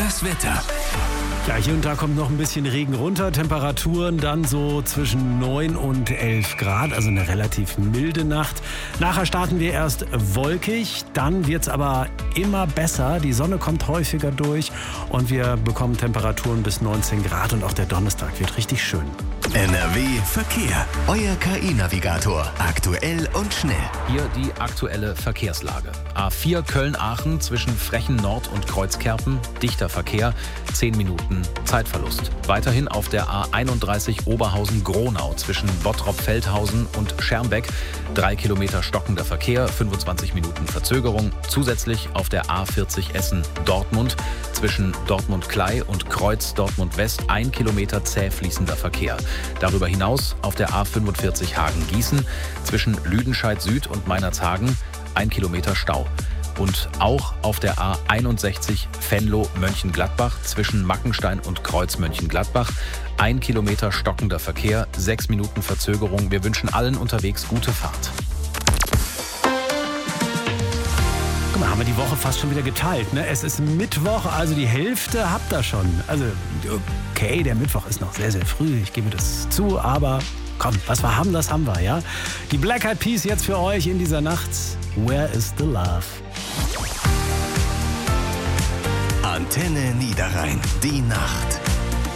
Das Wetter. Ja, hier und da kommt noch ein bisschen Regen runter. Temperaturen dann so zwischen 9 und 11 Grad, also eine relativ milde Nacht. Nachher starten wir erst wolkig, dann wird es aber immer besser. Die Sonne kommt häufiger durch und wir bekommen Temperaturen bis 19 Grad und auch der Donnerstag wird richtig schön. NRW Verkehr. Euer KI-Navigator. Aktuell und schnell. Hier die aktuelle Verkehrslage. A4 Köln-Aachen zwischen Frechen Nord und Kreuzkerpen. Dichter Verkehr, 10 Minuten Zeitverlust. Weiterhin auf der A31 Oberhausen-Gronau zwischen Bottrop-Feldhausen und Schermbeck. 3 Kilometer stockender Verkehr, 25 Minuten Verzögerung. Zusätzlich auf der A40 Essen-Dortmund zwischen Dortmund-Klei und Kreuz Dortmund-West 1 Kilometer zäh fließender Verkehr. Darüber hinaus auf der A45 Hagen-Gießen zwischen Lüdenscheid Süd und Meinerzhagen 1 Kilometer Stau. Und auch auf der A61 Venlo-Mönchengladbach zwischen Mackenstein und Kreuz Mönchengladbach 1 Kilometer stockender Verkehr, 6 Minuten Verzögerung. Wir wünschen allen unterwegs gute Fahrt. Guck mal, haben wir die Woche fast schon wieder geteilt, ne? Es ist Mittwoch, also die Hälfte habt ihr schon. Also, okay, der Mittwoch ist noch sehr, sehr früh, ich gebe das zu, aber komm, was wir haben, das haben wir, ja? Die Black Eyed Peas jetzt für euch in dieser Nacht. Where is the love? Antenne Niederrhein. Die Nacht.